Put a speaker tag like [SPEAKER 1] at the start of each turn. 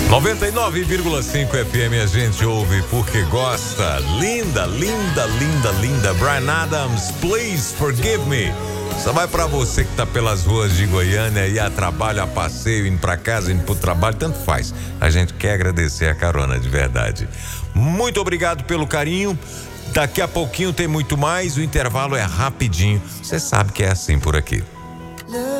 [SPEAKER 1] 99,5 FM a gente ouve porque gosta. Linda, linda, linda, linda. Bryan Adams, Please Forgive Me. Só vai pra você que tá pelas ruas de Goiânia e a trabalho, a passeio, indo pra casa, indo pro trabalho, tanto faz. A gente quer agradecer a carona de verdade. Muito obrigado pelo carinho. Daqui a pouquinho tem muito mais. O intervalo é rapidinho. Você sabe que é assim por aqui.